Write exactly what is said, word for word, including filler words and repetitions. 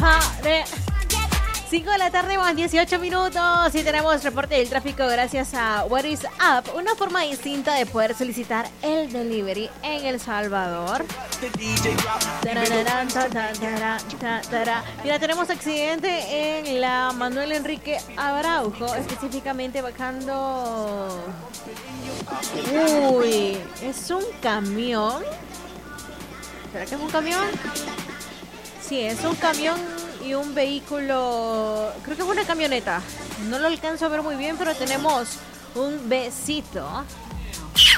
cinco de la tarde más dieciocho minutos y tenemos reporte del tráfico gracias a What is Up, una forma distinta de poder solicitar el delivery en El Salvador. Mira, tenemos accidente en la Manuel Enrique Araujo, específicamente bajando. Uy, es un camión. ¿Será que es un camión? Sí, es un camión y un vehículo, creo que es una camioneta. No lo alcanzo a ver muy bien, pero tenemos un besito